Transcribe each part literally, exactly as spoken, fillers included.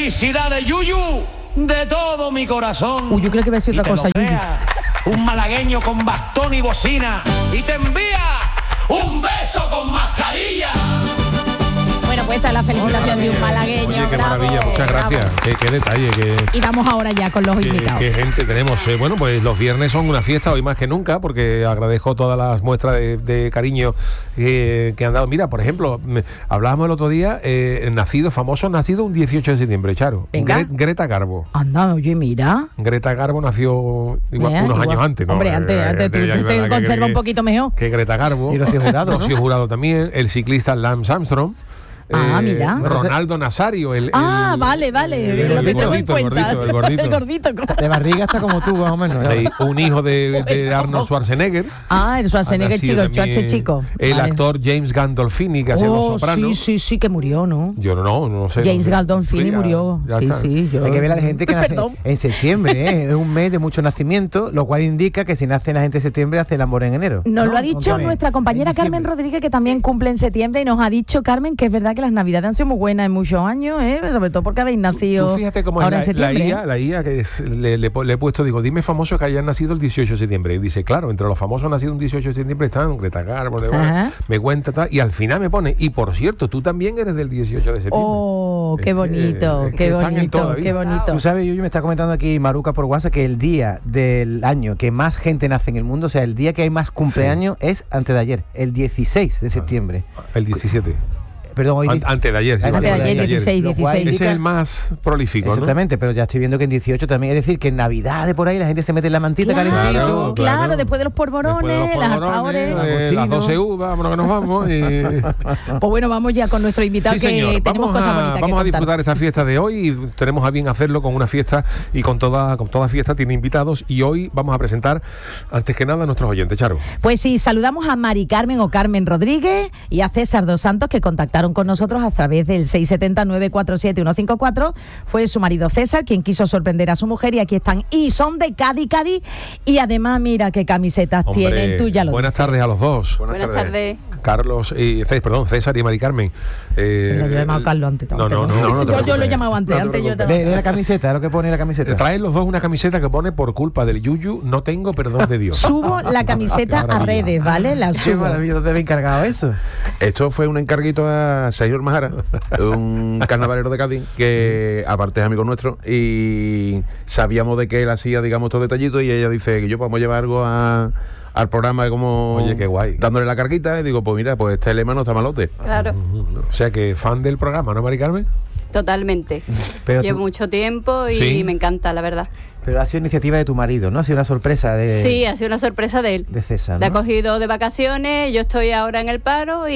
Felicidades, Yuyu, de todo mi corazón. Uy, yo creo que va a decir otra cosa, Yuyu. Un malagueño con bastón y bocina y te envía un beso con mascarilla. Bueno, pues esta es la felicitación de un malagueño. Oye, qué bravo, maravilla, muchas gracias. Qué, qué detalle, qué, Y vamos ahora ya con los qué, invitados. qué gente tenemos. Eh, bueno, pues los viernes son una fiesta, hoy más que nunca, porque agradezco todas las muestras de, de cariño eh, que han dado. Mira, por ejemplo, me, hablábamos el otro día, eh, nacido, famoso, nacido un dieciocho de septiembre, Charo. Venga. Gre- Greta Garbo. Anda, oye, mira. Greta Garbo nació igual, Vea, unos igual. años antes, ¿no? Hombre, antes, Eh, antes, tú, ya tú es te verdad que- conserva que- un poquito mejor. Que Greta Garbo. Y Rocío Jurado, ¿no? Rocío Jurado también, el ciclista Lance Armstrong. Ah, mira. Ronaldo Nazario, el, Ah, el- vale, vale. el Lo que tengo en gordito, el cuenta. gordito, el gordito. El gordito. De barriga está como tú, más o menos. ¿no? Sí, un hijo de, de Arnold Schwarzenegger. Ah, el Schwarzenegger Ha nacido chico, el también Schwarzenegger chico. El Vale. actor James Gandolfini, que hacía Oh, Los Sopranos. sí, sí, sí, que murió, ¿no? Yo no, no, no sé. James no sé. Gandolfini Sí, ya- murió. ya Sí, está. sí. Yo... Hay que ver a la gente que nace Perdón. en septiembre, ¿eh? Es un mes de mucho nacimiento, lo cual indica que si nace la gente en septiembre hace el amor en enero. Nos ¿no? lo ha dicho Aunque nuestra compañera en diciembre. Carmen Rodríguez, que también cumple en septiembre, y nos ha dicho, Carmen, que es verdad que las navidades han sido muy buenas en muchos años, ¿eh? Sobre todo porque habéis nacido Tú fíjate cómo ahora en es la, la septiembre. I A, la I A que es- le, le, le he puesto, digo, dime famosos que hayan nacido el dieciocho de septiembre. Y dice, claro, entre los famosos nacidos un dieciocho de septiembre están Greta Garbo, de- Ajá. me cuenta tal, y al final me pone, y por cierto, tú también eres del dieciocho de septiembre. Oh, Es qué que- bonito, es que qué están en bonito, toda vida. qué bonito. Tú sabes, Yuyu, me está comentando aquí Maruca por WhatsApp que el día del año que más gente nace en el mundo, o sea, el día que hay más cumpleaños es antes de ayer, el dieciséis de septiembre. El diecisiete. Perdón, hoy An- antes de ayer. sí, Antes me de acuerdo, ayer, dieciséis, lo cual dieciséis. Ese es el más prolífico, ¿no? Exactamente, pero ya estoy viendo que en dieciocho también, es decir, que en Navidad de por ahí la gente se mete en la mantita Claro, calentito. Claro, claro, claro. después de los polvorones, Después de los las polvorones, alfajores. eh, Cochino. las doce uvas, vámonos que nos vamos. Y... Pues bueno, vamos ya con nuestro invitado, Sí, que señor. tenemos Vamos, cosas a, bonitas que vamos a contar. disfrutar esta fiesta de hoy y tenemos a bien hacerlo con una fiesta y con toda, con toda fiesta tiene invitados y hoy vamos a presentar antes que nada a nuestros oyentes, Charo. Pues sí, saludamos a Mari Carmen o Carmen Rodríguez y a César Dos Santos, que contactaron con nosotros a través del seis siete cero nueve cuatro siete uno cinco cuatro. Fue su marido César quien quiso sorprender a su mujer y aquí están. Y son de Cádiz, Cádiz. Y además, mira qué camisetas Hombre, tienen, tú ya lo buenas dices. tardes a los dos. Buenas tardes. Carlos, y Cés- perdón, César y Mari Carmen. Eh, Yo le he llamado Carlos antes. No, no, no. No, no te yo, yo lo he preocupes. llamado antes. No te antes yo preocupes. te- Lee, lee la camiseta, es lo que pone la camiseta. Traen los dos una camiseta que pone por culpa del Yuyu, no tengo perdón de Dios. Subo la camiseta Qué a maravilla. redes, ¿vale? La Qué subo. maravilla, ¿dónde había encargado eso? Esto fue un encarguito a Señor Majara, un carnavalero de Cádiz, que aparte es amigo nuestro, y sabíamos de que él hacía, digamos, estos detallitos, y ella dice que yo podemos llevar algo a, al programa como Oye, qué guay. dándole la carguita, y digo, pues mira, pues este lema no está malote. Claro, O sea que fan del programa, ¿no, Mari Carmen? totalmente. Pero, Llevo tú- mucho tiempo y Sí. me encanta, la verdad. pero ha sido iniciativa de tu marido, ¿no? Ha sido una sorpresa de, Sí, ha sido una sorpresa de él. de César, Le ha ¿no? cogido de vacaciones, yo estoy ahora en el paro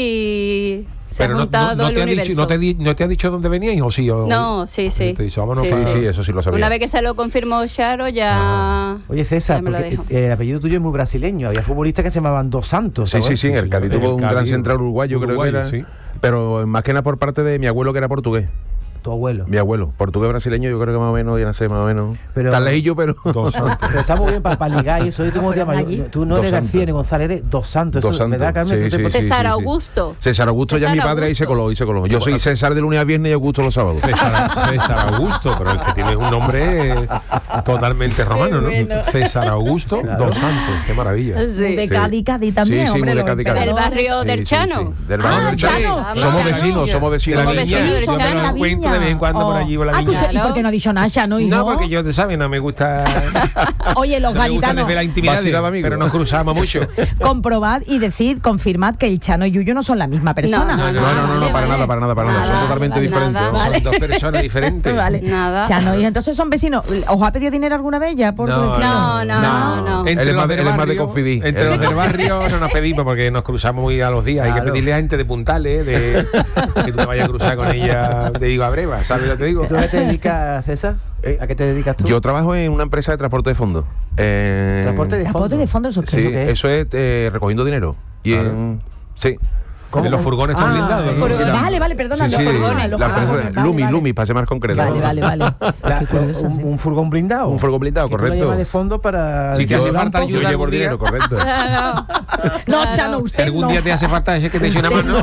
y se Pero ha no, juntado no- no el te ha universo. dicho, no, te di- ¿no te ha dicho dónde veníais o sí? O, No, sí, sí. Te dice, vámonos Sí, para- Sí, sí, eso sí lo sabía. Una vez que se lo confirmó Charo, ya... Oye, César, ya me lo porque dijo. eh, el apellido tuyo es muy brasileño. Había futbolistas que se llamaban Dos Santos. Sí, sí, ¿sabes? sí, en el Cádiz señor. tuvo El un Cádiz, gran central uruguayo, creo que uruguayo, era. sí. Pero más que nada por parte de mi abuelo, que era portugués. Tu abuelo. Mi abuelo, portugués brasileño, yo creo que más o menos, ya no sé, más o menos. Pero- Tan lejillo, pero. Dos santos. Pero está muy bien para ligar y eso. ¿Y tú cómo te llamas? allí? Yo- Tú no Dos eres García Santos. ni González, eres Dos Santos. Dos Eso, ¿verdad, Santos, Carmen? sí, ¿Tú te sí, pones- sí. César Augusto. César Augusto, ya César mi padre ahí se Augusto. coló, ahí se coló. Yo soy César de lunes a viernes y Augusto los sábados. César, César Augusto, pero el que tiene un nombre eh, totalmente romano, ¿no? Qué bueno. César Augusto Dos Santos, qué maravilla. Sí. De Sí. Cádiz, Cádiz también, Sí, sí, hombre. muy de los Cádiz, Cádiz. Del emperadores. barrio del Sí, sí, Chano. sí. Del barrio Ah, del Chano. Chano. Somos Chano. vecinos, somos vecinos. Somos La vecinos viña. del Yo me Chano. lo La encuentro viña. de vez en cuando por allí, por la Ah, tú viña. te- ¿y por qué no ha dicho nada, Chano, hijo? No, porque yo, ¿sabes? No me gusta. Oye, los no me gusta gaditanos, desde la intimidad, Vacilada, amigo. pero nos cruzamos mucho. comprobad y decid, confirmad que el Chano y Yuyu no son la misma persona. No, No, no, no, no, Vale, para vale. nada, para nada, para nada. Nada, Son totalmente vale, diferentes. nada, ¿no? vale. Son dos personas diferentes. Vale. Nada. Chano, y entonces son vecinos. ¿Os ha pedido dinero alguna vez ya? Por No, decirlo? No, no, no, no. Él es los más de- del él es más de barrio- confidí. Entre Él- los del barrio no nos pedimos porque nos cruzamos muy a los días. Hay que Claro. pedirle a gente de puntales, de que tú te vayas a cruzar con ella de Digo a Breva, ¿sabes lo que te digo? ¿Tú a qué te dedicas, César? Eh, ¿A qué te dedicas tú? Yo trabajo en una empresa de transporte de fondos. Eh, Transporte de Transporte fondo. de fondo, ¿eso qué Sí, es? qué es? eso es eh, recogiendo dinero. Y en, sí. De los furgones están Ah, blindados. ¿no? Furgo- sí, la- vale, vale, perdona. Sí, los sí, furgones, los la furgones, empresa vale, Lumi, vale. Lumi, para ser más concreto. Vale, vale, vale. La- Qué curioso, un, sí. un furgón blindado. Un furgón blindado, Que tú lo correcto. llevas de fondo para... Si te Yo- hace falta yo ayuda llevo algún el dinero, día. correcto. Claro. No, Claro. Chano, Si usted algún no. día te hace falta ese que te eche una mano,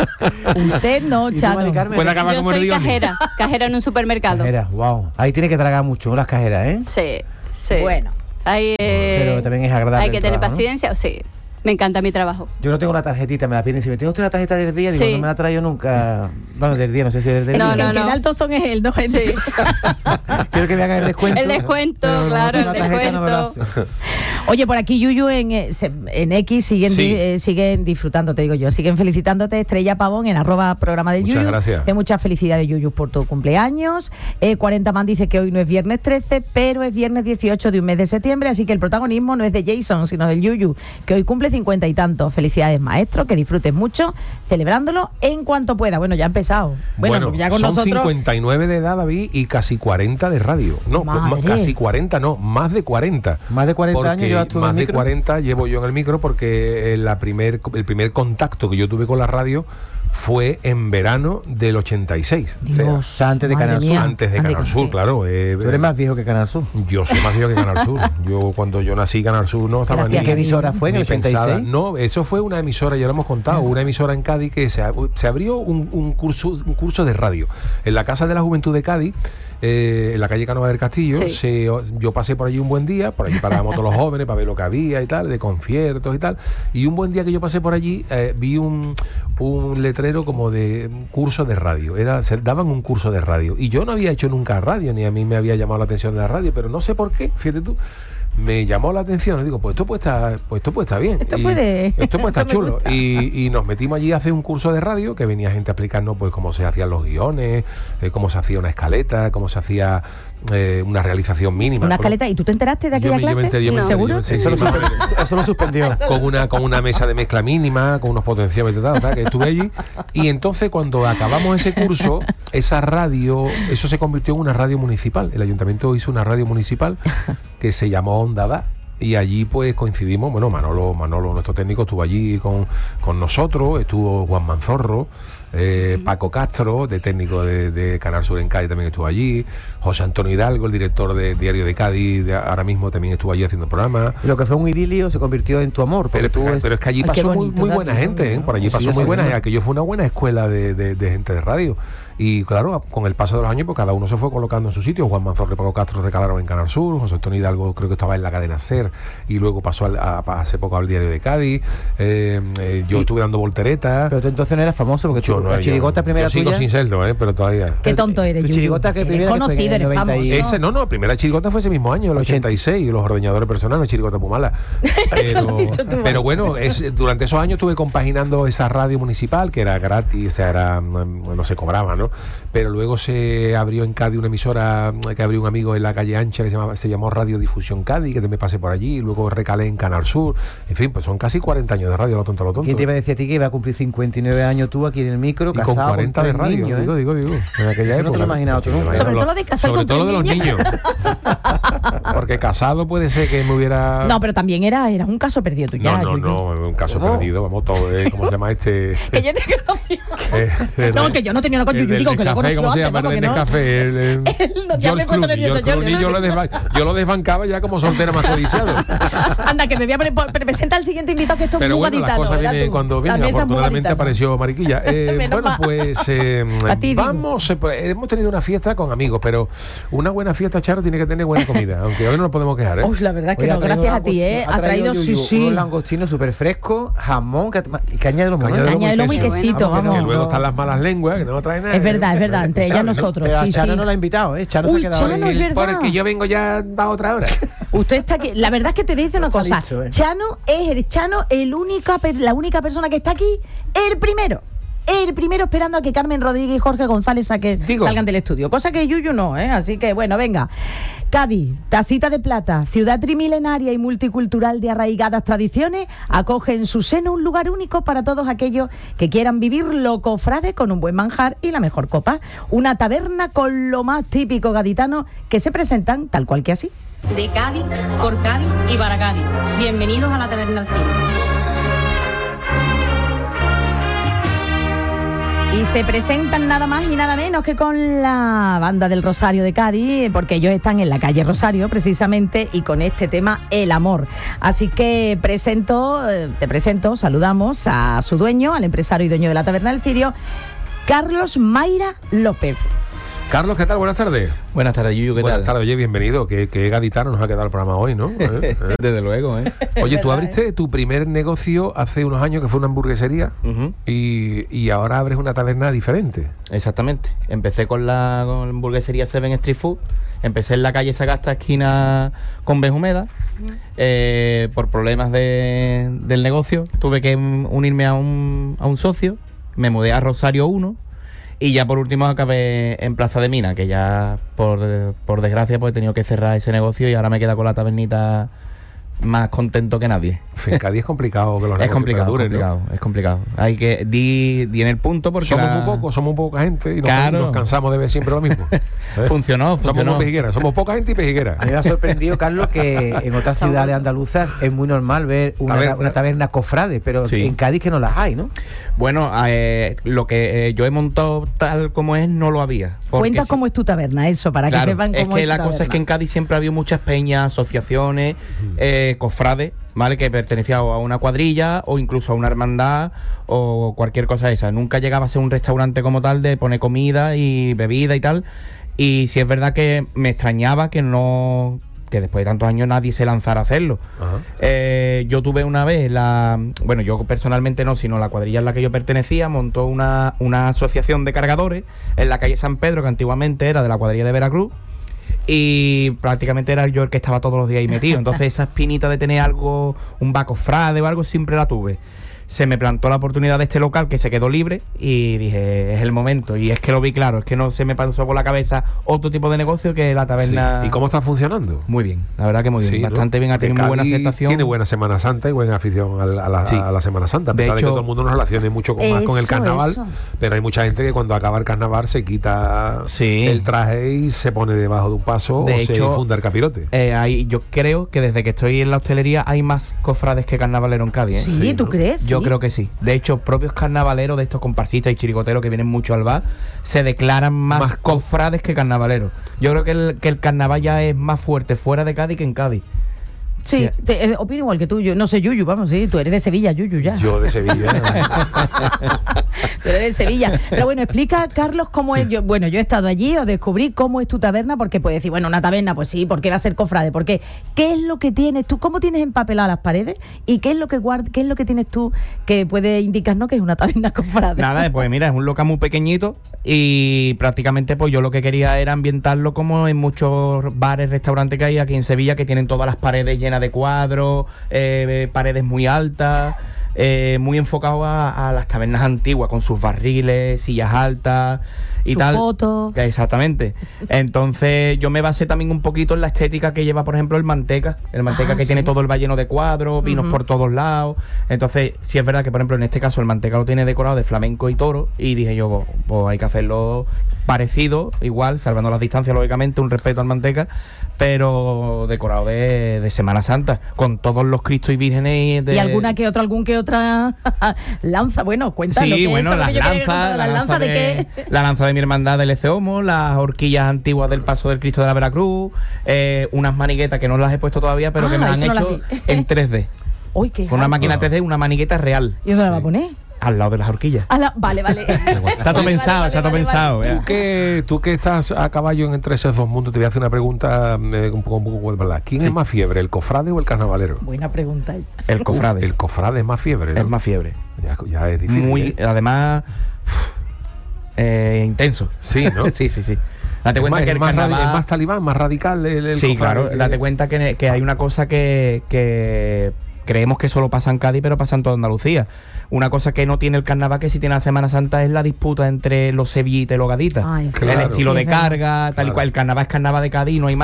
Usted no, ¿Y tú, Chano. Mari Carmen? puede acabar Yo como el soy Dioni. cajera, cajera en un supermercado. Cajera, wow. Ahí tiene que tragar mucho las cajeras, ¿eh? Sí, sí. Bueno. Hay, eh, Pero también es agradable Hay que el tener trabajo, ¿no? paciencia, sí. Me encanta mi trabajo. Yo no tengo la tarjetita, me la piden. Si me tengo usted la tarjeta del día, digo, Sí. no me la traigo nunca. Bueno, del día, no sé si es del El No, que, día. el que no. da el tostón es él, ¿no? Sí. Quiero que me hagan el descuento. El descuento, pero como claro, tengo el la tarjeta, no me lo descuento. hace. Oye, por aquí Yuyu en, eh, se- en X siguen, Sí. di- eh, siguen disfrutando, te digo yo, siguen felicitándote, Estrella Pavón, en arroba programa del Muchas Yuyu. gracias. Te muchas felicidades, Yuyu, por tu cumpleaños. Eh, cuarenta Man dice que hoy no es viernes trece, pero es viernes dieciocho de un mes de septiembre, así que el protagonismo no es de Jason, sino del Yuyu, que hoy cumple cincuenta y tantos. Felicidades, maestro, que disfrutes mucho, celebrándolo en cuanto pueda. Bueno, ya ha empezado. Bueno, pues ya con son nosotros... cincuenta y nueve de edad, David, y casi cuarenta de radio. No, pues, Madre. más- casi cuarenta, no, más de cuarenta. Más de cuarenta años Porque llevas tú en el Más de micro. cuarenta llevo yo en el micro porque eh, la primer, el primer contacto que yo tuve con la radio fue en verano del ochenta y seis. O sea, Dios, o sea, antes de madre Canal Sur. mía. antes de Canal Sur, sí. claro. eh, Tú eres más viejo que Canal Sur. Yo soy más viejo que Canal Sur. Yo cuando yo nací Canal Sur no estaba Gracias, ni... ¿Qué emisora fue en ni el ochenta y seis? pensada. No, eso fue una emisora, ya lo hemos contado, una emisora en Cádiz que se, ab- se abrió un, un curso un curso de radio en la Casa de la Juventud de Cádiz, eh, en la calle Canova del Castillo. Sí. Se- yo pasé por allí un buen día, por allí parábamos todos los jóvenes para ver lo que había y tal, de conciertos y tal. Y un buen día que yo pasé por allí, eh, vi un, un letrero como de un curso de radio. Era, se daban un curso de radio. Y yo no había hecho nunca radio, ni a mí me había llamado la atención de la radio, pero no sé por qué, fíjate tú. Me llamó la atención y digo, pues esto puede estar, pues esto puede estar bien. Esto Y puede- esto puede estar esto me chulo. gusta. Y, y nos metimos allí a hacer un curso de radio que venía gente a explicarnos pues cómo se hacían los guiones, eh, cómo se hacía una escaleta, cómo se hacía eh, una realización mínima. Una Con- escaleta. ¿Y tú te enteraste de Yo aquella me- yo me clase? enteré, yo me No. enteré, yo me ¿Seguro? enteré, Eso lo, sí, más o suspe- menos. eso lo suspendió. con una con una mesa de mezcla mínima, con unos potenciómetros y tal, tal, que estuve allí. Y entonces cuando acabamos ese curso, esa radio, eso se convirtió en una radio municipal. El ayuntamiento hizo una radio municipal que se llamó Onda Da. Y allí pues coincidimos, bueno, Manolo, Manolo, nuestro técnico, estuvo allí con, con nosotros, estuvo Juan Manzorro, eh, Paco Castro, de técnico de, de Canal Sur en Cádiz, también estuvo allí, José Antonio Hidalgo, el director del Diario de Cádiz, de- ahora mismo también estuvo allí haciendo programa. Lo que fue un idilio se convirtió en tu amor. Porque Pero, tú es- pero es que allí Ay, qué pasó muy, bonito, muy David, buena qué gente, ¿eh? bonito. Por allí Sí, pasó ya muy buena sabía. gente. Aquello fue una buena escuela de, de- de gente de radio. Y claro, con el paso de los años, pues cada uno se fue colocando en su sitio. Juan Manzorro y Paco Castro recalaron en Canal Sur, José Antonio Hidalgo creo que estaba en la cadena SER y luego pasó al- a, a- hace poco al Diario de Cádiz. Eh, eh, yo Y- estuve dando voltereta. Pero tú entonces no eras famoso porque tú, Yo no, la yo- chirigota primera yo sigo tuya. sin serlo, ¿eh? Pero todavía. Qué tonto eres, Tu Yuyu. chirigota que Eres primera que fue en conocido, el eres noventa y- famoso. Ese, no, no, primera chirigota fue ese mismo año, el ochenta. ochenta y seis, y los ordeñadores personales, chirigota muy mala. Eso lo Pero, has dicho tú, pero bueno, es, durante esos años estuve compaginando esa radio municipal, que era gratis, o sea, era, mm, no se cobraba, ¿no? Pero luego se abrió en Cádiz una emisora mm, que abrió un amigo en la calle Ancha que se, llamaba, se llamó Radio Difusión Cádiz, que también pasé por allí, y luego recalé en Canal Sur. En fin, pues son casi cuarenta años de radio, lo tonto, lo tonto. ¿Quién te iba a decir a ti que iba a cumplir cincuenta y nueve años tú aquí en el micro, Y con casado cuarenta de tres radio, niños, ¿eh? digo, digo, digo. En aquella Eso no te lo época. he imaginado tú Sí, nunca. me Sobre imagino todo lo de casado y sobre con todo de los tres niños. Porque casado puede ser que me hubiera... No, pero también era, era un caso perdido tuyo. No, no, no, un caso ¿Cómo? perdido, vamos, todo, eh, ¿cómo se llama este? Que yo te conocí. Eh, el- No, que yo no tenía nada con el Yuyu, del digo que lo Nescafé, conocí ¿cómo se antes, llama? vamos, El que no. Nescafé, el, el- Él no, ya me he George puesto Clooney, nerviosa, George Clooney, George yo lo, desba- yo lo desbancaba ya como soltero más codiciado. Anda, que me voy a poner. por- Presenta al siguiente invitado, que esto es Pero muy bueno, las gaditano, cosas ¿verdad vienen tú? cuando La vienen. mesa es muy Afortunadamente gaditana. apareció Mariquilla. Eh, Menos bueno, mal. pues eh, Fatídico. vamos, eh, pues, hemos tenido una fiesta con amigos, pero una buena fiesta, Charo, tiene que tener buena comida, aunque hoy no nos podemos quejar, ¿eh? Uy, la verdad es que Oye, no, ha traído gracias a un ti, ¿eh? langostino- Ha traído, sí, Yuyu sí. unos langostinos súper frescos, jamón, que, que añade los Caña de momentos. lomo y Caña de lomo y queso. quesito, Vamos, que vamos. Que no, luego no. están las malas lenguas, que no nos traen nada. Es verdad, es verdad, entre ellas ¿Sabes, no? nosotros. Pero a Sí, Chano sí. no la ha invitado, ¿eh? Chano Uy, se ha quedado Chano, ahí. es verdad. Porque yo vengo ya a otra hora. Usted está aquí. La verdad es que te dice una Lo has cosa. dicho, ¿eh? Chano es el Chano, el única, per- la única persona que está aquí, el primero. El primero esperando a que Carmen Rodríguez y Jorge González saque- Digo. salgan del estudio. Cosa que Yuyu no, ¿eh? Así que bueno, venga. Cádiz, tacita de plata, ciudad trimilenaria y multicultural de arraigadas tradiciones, acoge en su seno un lugar único para todos aquellos que quieran vivir lo cofrade con un buen manjar y la mejor copa. Una taberna con lo más típico gaditano que se presentan tal cual que así. De Cádiz, por Cádiz y para Cádiz. Bienvenidos a la Taberna del Cine. Y se presentan nada más y nada menos que con la banda del Rosario de Cádiz, porque ellos están en la calle Rosario precisamente y con este tema El Amor. Así que presento, te presento, saludamos a su dueño, al empresario y dueño de la Taberna del Cirio, Carlos Mayra López. Carlos, ¿qué tal? Buenas tardes. Buenas tardes, Yuyu, ¿qué Buenas tal? tardes, oye, bienvenido. Qué, qué gaditano nos ha quedado el programa hoy, ¿no? ¿Eh? ¿Eh? Desde luego, ¿eh? Oye, tú abriste tu primer negocio hace unos años, que fue una hamburguesería, Uh-huh. y, y ahora abres una taberna diferente. Exactamente. Empecé con la, con la hamburguesería Seven Street Food. Empecé en la calle Sagasta, esquina con Benjumeda. Uh-huh. Eh, por problemas de, del negocio, tuve que unirme a un, a un socio. Me mudé a Rosario uno. Y ya por último acabé en Plaza de Mina, que ya por, por desgracia pues he tenido que cerrar ese negocio y ahora me queda con la tabernita más contento que nadie. En Cádiz es complicado que los Es negocios complicado, perduren, complicado, ¿no? es complicado. Hay que di, di en el punto porque somos la... muy pocos, somos poca gente y nos, Claro. nos cansamos de ver siempre lo mismo. ¿Eh? Funcionó, Somos funcionó. muy pejigueras, somos poca gente y pejigueras. A mí me ha sorprendido, Carlos, que en otras ciudades andaluzas es muy normal ver una Taberna. taberna, una taberna cofrade, pero Sí. en Cádiz que no las hay, ¿no? Bueno, eh, lo que eh, yo he montado tal como es no lo había. porque Cuenta si- cómo es tu taberna, eso, para Claro, que sepan es cómo que es la tu cosa es que en taberna. Cádiz siempre ha habido muchas peñas, asociaciones, eh, cofrades, ¿vale? Que pertenecían a una cuadrilla o incluso a una hermandad o cualquier cosa de esa. Nunca llegaba a ser un restaurante como tal de poner comida y bebida y tal. Y sí es verdad que me extrañaba que no... que después de tantos años nadie se lanzara a hacerlo. Ajá. Eh, yo tuve una vez la... Bueno, yo personalmente no, sino la cuadrilla en la que yo pertenecía montó una, una asociación de cargadores en la calle San Pedro, que antiguamente era de la cuadrilla de Veracruz, y prácticamente era yo el que estaba todos los días ahí metido. Entonces esa espinita de tener algo, un bacofrade o algo, siempre la tuve. Se me plantó la oportunidad de este local que se quedó libre y dije, es el momento. Y es que lo vi claro, es que no se me pasó por la cabeza otro tipo de negocio que la taberna. Sí. ¿Y cómo está funcionando? Muy bien, la verdad que muy bien, Sí, ¿no? bastante bien, ha Que tenido muy buena Cádiz aceptación. Tiene buena Semana Santa y buena afición a la, a la, Sí. a la Semana Santa. A De pesar de, hecho- que todo el mundo nos relacione mucho con, más con el Eso, carnaval, eso. pero hay mucha gente que cuando acaba el carnaval se quita Sí. el traje y se pone debajo de un paso De o se hecho, funda el capirote. Eh, hay, yo creo que desde que estoy en la hostelería hay más cofrades que carnavaleros en Cádiz, ¿eh? Sí, Sí, ¿tú ¿no? crees? Yo Sí. creo que sí. De hecho, propios carnavaleros de estos comparsistas y chirigoteros que vienen mucho al bar se declaran más, Más co- cofrades que carnavaleros. Yo creo que el, que el carnaval ya es más fuerte fuera de Cádiz que en Cádiz. Sí, sí, eh, opino igual que tú. Yo no sé, Yuyu, vamos, sí, tú eres de Sevilla, Yuyu, ya. Yo de Sevilla. Tú eres de Sevilla. Pero bueno, explica, Carlos, cómo es. Yo, bueno, yo he estado allí, os descubrí cómo es tu taberna, porque puedes decir, bueno, una taberna, pues sí, ¿por qué va a ser cofrade? Porque ¿qué es lo que tienes tú? ¿Cómo tienes empapeladas las paredes? ¿Y qué es lo que guard, qué es lo que tienes tú que puede indicarnos que es una taberna cofrade? Nada, pues mira, es un local muy pequeñito y prácticamente pues yo lo que quería era ambientarlo como en muchos bares, restaurantes que hay aquí en Sevilla, que tienen todas las paredes llenas de cuadros, eh, paredes muy altas, eh, muy enfocado a, a las tabernas antiguas, con sus barriles, sillas altas y Su tal. foto. Exactamente. Entonces yo me basé también un poquito en la estética que lleva, por ejemplo, el Manteca. El Manteca Ah, que sí. tiene todo el bar lleno de cuadros, vinos por todos lados. Entonces, sí es verdad que, por ejemplo, en este caso el Manteca lo tiene decorado de flamenco y toro. Y dije yo, pues, pues hay que hacerlo parecido, igual, salvando las distancias, lógicamente, un respeto al Manteca, pero decorado de, de Semana Santa, con todos los Cristos y Vírgenes. De... Y alguna que otra, algún que otra lanza. Bueno, cuéntanos. Sí, ¿qué es bueno, eso? Lo las que yo quería lanzas, contar, la ¿las lanza lanzas de de, qué? la lanza de mi hermandad del Eceomo, las horquillas antiguas del Paso del Cristo de la Veracruz, eh, unas maniguetas que no las he puesto todavía, pero Ah, que me las eso han no las hecho vi. en tres D. Uy, qué Con una guapo. máquina tres D, una manigueta real, ¿Y dónde la va a poner? al lado de las horquillas. A la- vale, vale. Está todo Vale, pensado, vale, está todo vale, pensado. vale. vea. Tú que, tú que estás a caballo entre esos dos mundos, te voy a hacer una pregunta eh, un poco, un poco de verdad. ¿Quién Sí. es más fiebre, el cofrade o el carnavalero? Buena pregunta esa. El cofrade. Uf, el cofrade es más fiebre, ¿no? Es más fiebre. Ya, ya es difícil. Muy, ¿eh? además, eh, intenso. Sí, ¿no? sí, sí, sí. Date Es cuenta más, que es el más, radi- carnaval... es más talibán, más radical el, el Sí, cofrade claro. que- Date cuenta que, que hay una cosa que, que creemos que solo pasa en Cádiz, pero pasa en toda Andalucía. Una cosa que no tiene el carnaval, que sí tiene la Semana Santa, es la disputa entre los sevillitas y los gaditas. Ay, Claro. El estilo Sí, de es verdad. carga, tal Claro. y cual. El carnaval es carnaval de Cádiz, no hay más.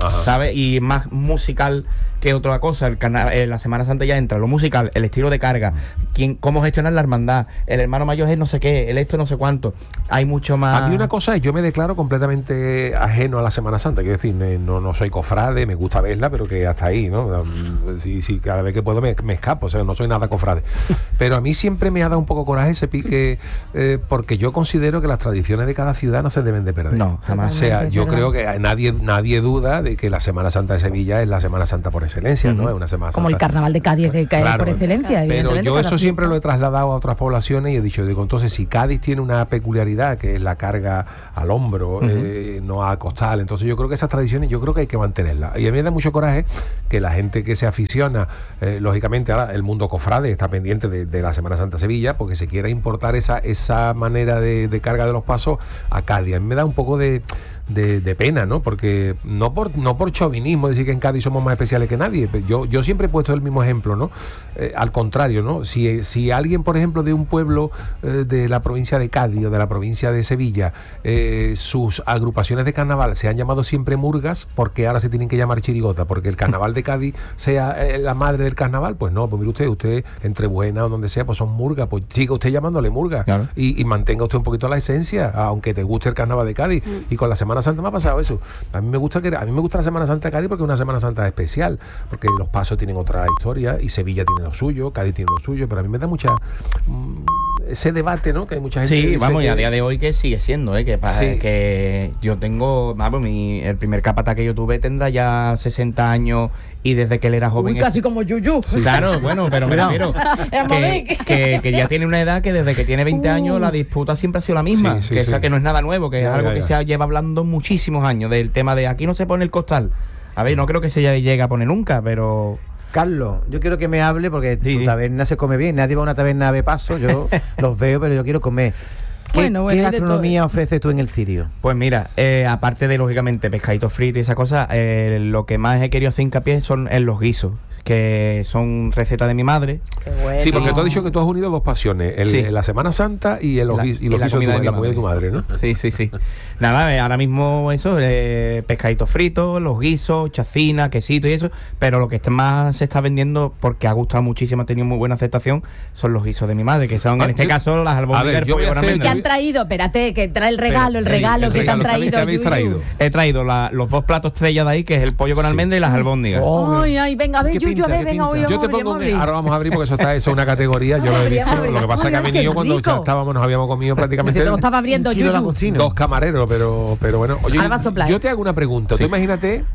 Ajá. ¿sabes? Y más musical que otra cosa. El carna- eh, la Semana Santa ya entra lo musical, el estilo de carga, quién, cómo gestionar la hermandad, el hermano mayor es no sé qué, el esto no sé cuánto. Hay mucho más. A mí una cosa es, yo me declaro completamente ajeno a la Semana Santa, quiero decir, eh, no, no soy cofrade, me gusta verla, pero que hasta ahí, ¿no? Um, Si, si cada vez que puedo me, me escapo, o sea, no soy nada cofrade. Pero a mí siempre me ha dado un poco coraje ese pique, eh, porque yo considero que las tradiciones de cada ciudad no se deben de perder. No, jamás. O sea, yo Totalmente, creo que nadie, nadie duda de que la Semana Santa de Sevilla es la Semana Santa por excelencia, ¿no? Es una Semana Como el Santa. carnaval de Cádiz de Cádiz Claro, por excelencia, pero evidentemente, yo cada eso siempre fiesta. lo he trasladado a otras poblaciones y he dicho, digo, entonces si Cádiz tiene una peculiaridad que es la carga al hombro, uh-huh. eh, no a costal, entonces yo creo que esas tradiciones yo creo que hay que mantenerlas. Y a mí me da mucho coraje que la gente que se aficiona, eh, lógicamente ahora el mundo cofrade está pendiente de, de la Semana Santa Sevilla, porque se quiera importar esa, esa manera de, de carga de los pasos a Cádiz. A mí me da un poco de... De, de pena, ¿no? Porque no por no por chauvinismo decir que en Cádiz somos más especiales que nadie. Yo, yo siempre he puesto el mismo ejemplo, ¿no? Eh, al contrario, ¿no? Si, si alguien, por ejemplo, de un pueblo eh, de la provincia de Cádiz o de la provincia de Sevilla, eh, sus agrupaciones de carnaval se han llamado siempre murgas, porque ahora se tienen que llamar chirigota, porque el carnaval de Cádiz sea eh, la madre del carnaval, pues no, pues mire usted, usted entre Buena o donde sea, pues son murgas, pues siga usted llamándole murga, claro. y, y mantenga usted un poquito la esencia, aunque te guste el carnaval de Cádiz. Mm. Y con la Semana Santa me ha pasado eso. A mí me gusta que a mí me gusta la Semana Santa de Cádiz porque es una Semana Santa especial, porque los pasos tienen otra historia y Sevilla tiene lo suyo, Cádiz tiene lo suyo, pero a mí me da mucha mmm, ese debate, ¿no? Que hay mucha gente. Sí, que vamos, que, y a día de hoy que sigue siendo, ¿eh? Que, pa, sí. que yo tengo, vamos, mi, el primer capataz que yo tuve tendrá ya sesenta años. Y desde que él era joven... Uy, casi como Yuyu. Claro, bueno, pero me refiero que, que, que ya tiene una edad que desde que tiene veinte uh. años la disputa siempre ha sido la misma. Sí, sí, que sí. esa que no es nada nuevo, que ya, es algo ya, ya. que se lleva hablando muchísimos años, del tema de aquí no se pone el costal. A ver, no creo que se llegue a poner nunca, pero... Carlos, yo quiero que me hable porque sí, tu sí. taberna se come bien. Nadie va a una taberna de paso, yo los veo, pero yo quiero comer. ¿Qué, bueno, bueno, ¿qué gastronomía ofreces tú en el cirio? Pues mira, eh, aparte de lógicamente pescaditos fritos y esa cosa, eh, lo que más he querido hacer hincapié son en los guisos, que son recetas de mi madre. Qué bueno. Sí, porque tú has dicho que tú has unido dos pasiones, el, sí. la Semana Santa y, el, la, y los y guisos de, de la comida de tu madre, ¿no? Sí, sí, sí. Nada, ahora mismo eso, eh, pescaditos fritos, los guisos, chacina, quesito y eso, pero lo que más se está vendiendo, porque ha gustado muchísimo, ha tenido muy buena aceptación, son los guisos de mi madre, que son ah, en este yo, caso las albóndigas del pollo con almendras. ¿Qué han traído? Espérate, que trae el regalo, el regalo sí, el que regalo, te han traído. ¿Qué traído? He traído la, los dos platos estrella de ahí, que es el pollo con sí. almendras y las albóndigas. Oh, ay, ay, venga, a ver, Yuyu, a ver, venga, hoy yo te pongo un, ahora vamos a abrir porque eso está eso es una categoría, yo lo he visto. Lo que pasa es que ha venido cuando ya estábamos, nos habíamos comido prácticamente. Si te lo estaba abriendo Yuyu. Dos camareros, pero, pero bueno. Oye, yo, yo te hago una pregunta. Sí. Tú imagínate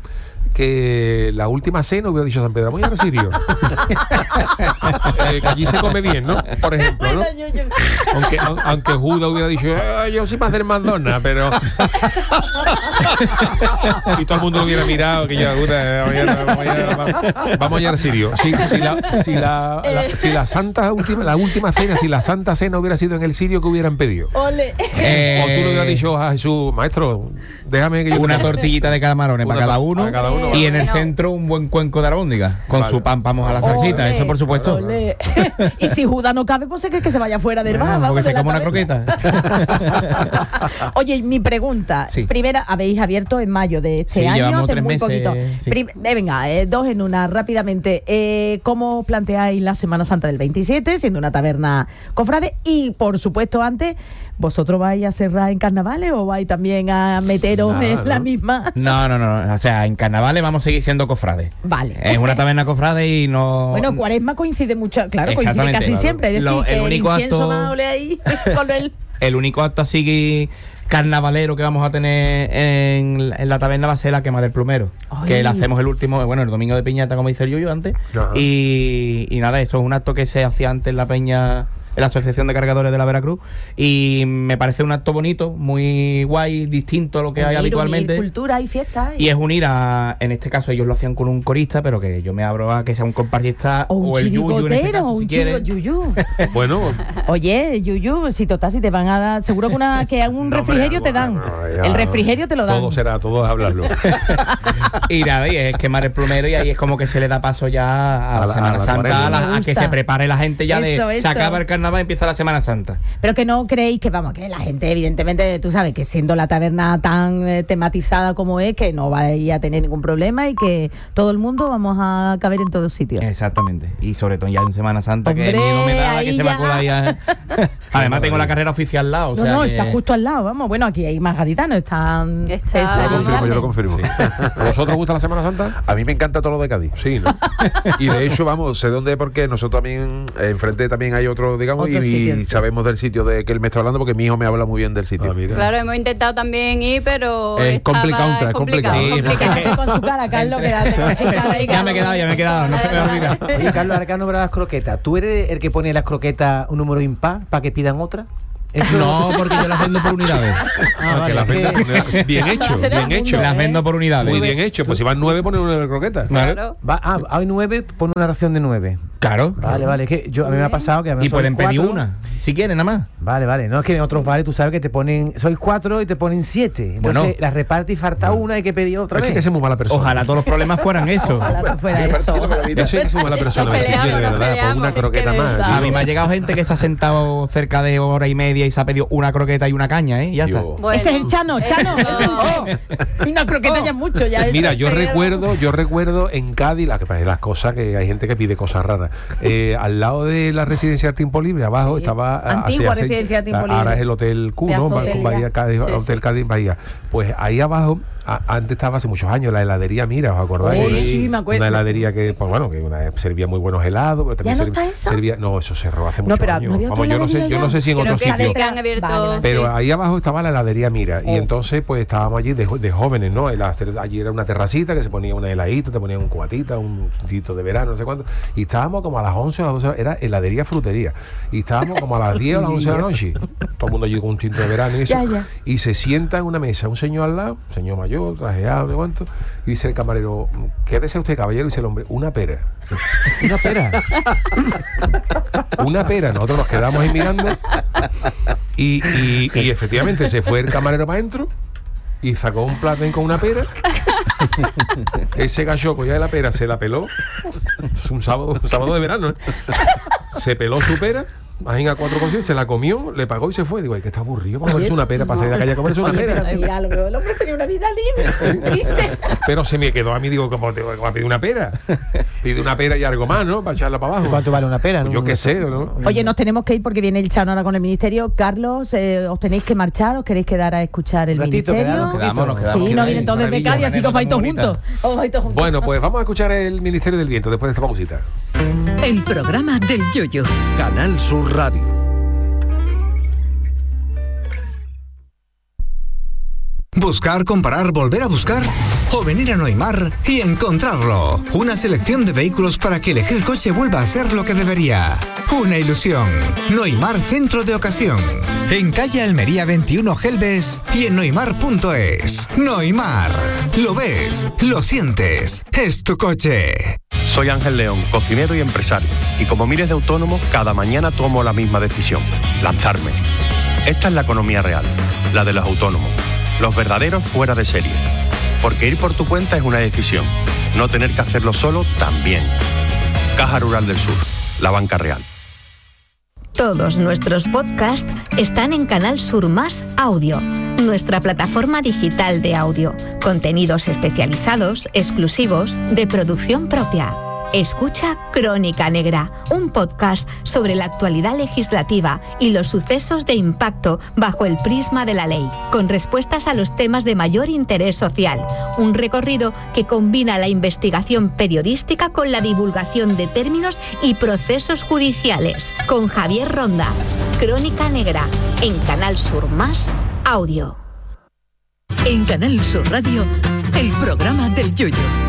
que la última cena hubiera dicho San Pedro, vamos a ir al Sirio. eh, que allí se come bien, ¿no? Por ejemplo, ¿no? Aunque, aunque Judas hubiera dicho, eh, yo sí para hacer Madonna, pero... y todo el mundo lo hubiera mirado, que ya, Judas, vamos, vamos, vamos a ir al Sirio. Si, si, la, si, la, la, si la santa última, la última cena, si la santa cena hubiera sido en el Sirio, ¿qué hubieran pedido? Ole. Eh, o tú le hubieras dicho a Jesús, maestro, déjame que yo... Una tortillita de camarones para cada uno. Para cada uno. Y en el centro un buen cuenco de albóndiga con vale. su pan, vamos a la salsita, Olé. Eso por supuesto. Olé. Y si Judas no cabe, pues es que, que se vaya fuera del bar. No, porque se come una croqueta. Oye, mi pregunta. Sí. Primera, habéis abierto en mayo de este sí, año, hace muy meses, poquito. Sí. Prim eh, venga, eh, dos en una, rápidamente. Eh, ¿Cómo planteáis la Semana Santa del veintisiete, siendo una taberna cofrade? Y, por supuesto, antes, ¿vosotros vais a cerrar en carnavales o vais también a meteros no, en no. la misma? No, no, no. O sea, en carnavales vamos a seguir siendo cofrades. Vale. Es una taberna cofrade y no... Bueno, Cuaresma coincide mucho, claro, coincide casi claro. siempre. Es decir, Lo, el que único el incienso acto, más ole ahí con el... El único acto así carnavalero que vamos a tener en, en la taberna va a ser la quema del plumero. Ay. Que la hacemos el último, bueno, el domingo de piñata, como dice el Yuyu antes. Y, y nada, eso es un acto que se hacía antes en la peña... en la Asociación de Cargadores de la Veracruz, y me parece un acto bonito, muy guay, distinto a lo que unir, hay habitualmente. Unir cultura y fiesta. Y... y es unir a, en este caso ellos lo hacían con un corista, pero que yo me abro a que sea un compartista o, o el Yuyu en este caso, un si quiere. Yuyu. Bueno. Oye, Yuyu, si total, si te van a dar, seguro que, una, que un no, refrigerio te dan. No, no, el refrigerio te lo dan. Todo será, todo es hablarlo. Y nada, y es quemar el plumero y ahí es como que se le da paso ya a, a la Semana Santa, a, a, a que se prepare la gente ya eso, de eso. se acaba el carnaval. carnaval empieza la Semana Santa. Pero que no creéis que, vamos, que la gente, evidentemente, tú sabes, que siendo la taberna tan eh, tematizada como es, que no vais a tener ningún problema y que todo el mundo vamos a caber en todos sitios. Exactamente. Y sobre todo ya en Semana Santa, Hombre, que miedo me da la que ahí se me ya. acuerda ya. Además tengo la carrera oficial al lado. O No, sea no, que- está justo al lado, vamos. Bueno, aquí hay más gaditanos, están Está- César Yo y lo confirmo, yo Carmen. lo confirmo. ¿A vosotros gusta la Semana Santa? A mí me encanta todo lo de Cádiz. Sí, ¿no? Y de hecho, vamos, sé dónde, porque nosotros también, eh, enfrente también hay otro, digamos, Otros y, sitios, y sí. sabemos del sitio de que él me está hablando, porque mi hijo me habla muy bien del sitio. Ah, mira. Claro, hemos intentado también ir, pero Es estaba- complicado entrar, es complicado. Sí, complicado. Quédate con su cara, Carlos, quédate con su cara. ahí, Ya me he quedado, ya me he quedado, no se me olvida. Oye, Carlos, ahora que has nombrado las croquetas, ¿tú eres el que pone las croquetas un número impar para que pidan otra? Eso- No, porque yo las vendo por unidades. Ah, Que vale, las es que- venda- bien Eso hecho, hace todo bien el hecho. mundo, Las ¿eh? vendo por unidades. Muy bien hecho. Pues si van nueve, ponen una de croqueta. Claro. Va, ah, hay nueve, pon una ración de nueve. Claro. Vale, vale, es que yo, a mí me ha pasado que a mí Y sois pueden pedir cuatro. una, si quieren, nada más. Vale, vale. No, es que en otros bares tú sabes que te ponen, sois cuatro y te ponen siete. Entonces Bueno. las reparte y falta una, hay que pedir otra Parece vez. que es muy mala persona. Ojalá todos los problemas fueran eso. Ojalá que fuera eso. Eso es que es muy mala persona. Nos decir, yo, de peleamos, nos verdad, por una peleamos. croqueta Qué más. desastre. A mí me ha llegado gente que se ha sentado cerca de hora y media y se ha pedido una croqueta y una caña, ¿eh? Y ya está. Dios. Bueno, Ese es el Chano, Chano, eso- ese es el- Una croqueta ya es mucho, ya eso Mira, es yo que- recuerdo, yo recuerdo en Cádiz, la que pasa, las cosas que hay gente que pide cosas raras. Eh, al lado de la residencia del Tiempo Libre, abajo Sí. estaba ah, Antigua hace- hace- residencia del Tiempo Ahora Libre. es el Hotel Q, Pedazo ¿no? hotel Con Bahía ya. Cádiz, Sí, Hotel sí. Cádiz Bahía. Pues ahí abajo, a- antes estaba hace muchos años la heladería Mira, ¿os acordáis? Sí, sí, me acuerdo. Una heladería que, pues bueno, que una- servía muy buenos helados, pero también ¿Ya no servía, está eso? servía- no, eso cerró hace No, muchos pero años. ¿no había otra Vamos, yo no sé, heladería yo no ya? sé si en Creo otro que sitio. sí que han abierto. Vale, vale. Pero sí. ahí abajo estaba la heladería Mira y Oh. entonces pues estábamos allí de, jo- de jóvenes, ¿no? El hacer- allí era una terracita que se ponía una heladita, te ponían un cubatita, un tito de verano, no sé cuánto. Y estábamos como a las once o a las doce, era heladería frutería. Y estábamos como a las diez o a las once de la noche. Todo el mundo allí con un tinto de verano y eso. Ya, ya. Y se sienta en una mesa un señor al lado, un señor mayor, trajeado, no sé cuánto. Y dice el camarero, ¿qué desea usted, caballero? Y dice el hombre, una pera. Una pera. Una pera. Nosotros nos quedamos ahí mirando. Y, y, y efectivamente se fue el camarero para adentro y sacó un plato con una pera. Ese galloco ya de la pera se la peló. Es un sábado, un sábado de verano, ¿eh? Se peló su pera. Imagina cuatro cosas, se la comió, le pagó y se fue. Digo, ay, que está aburrido. Vamos a comerse una pera para salir a la calle a comerse una Oye, pera. pero mira, lo veo, el hombre tenía una vida libre. ¿Viste? Pero se me quedó a mí, digo, como te voy a pedir una pera. Pide una pera y algo más, ¿no? Para echarla para abajo. ¿Cuánto vale una pera? no? Yo qué sé, ¿no? Oye, nos tenemos que ir porque viene el Chano ahora con el ministerio. Carlos, eh, ¿os tenéis que marchar? ¿Os queréis quedar a escuchar el Un ratito, ministerio? quedad un poquito. Quedamos, nos quedamos. Sí, no vienen todos desde Maravilla, Cádiz, así que os vais todos bonita. juntos. Os vais todos juntos. Bueno, pues vamos a escuchar el Ministerio del Viento después de esta pausita. El programa del Yoyo. Canal Sur Radio. Buscar, comparar, volver a buscar o venir a Noimar y encontrarlo. Una selección de vehículos para que elegir coche vuelva a ser lo que debería. Una ilusión. Noimar Centro de Ocasión. En calle Almería veintiuno Gelbes y en noimar punto es. Noimar. Lo ves, lo sientes. Es tu coche. Soy Ángel León, cocinero y empresario. Y como miles de autónomos, cada mañana tomo la misma decisión. Lanzarme. Esta es la economía real. La de los autónomos. Los verdaderos fuera de serie. Porque ir por tu cuenta es una decisión. No tener que hacerlo solo también. Caja Rural del Sur. La banca real. Todos nuestros podcasts están en Canal Sur Más Audio, nuestra plataforma digital de audio. Contenidos especializados, exclusivos, de producción propia. Escucha Crónica Negra, un podcast sobre la actualidad legislativa y los sucesos de impacto bajo el prisma de la ley, con respuestas a los temas de mayor interés social. Un recorrido que combina la investigación periodística con la divulgación de términos y procesos judiciales. Con Javier Ronda. Crónica Negra, en Canal Sur Más Audio. En Canal Sur Radio, el programa del Yoyo.